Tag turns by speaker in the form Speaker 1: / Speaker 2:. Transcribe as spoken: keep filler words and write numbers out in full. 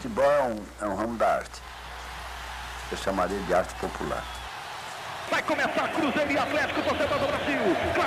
Speaker 1: futebol é um, é um ramo da arte. Eu chamaria de arte popular.
Speaker 2: Vai começar Cruzeiro e Atlético, torcedor do Brasil.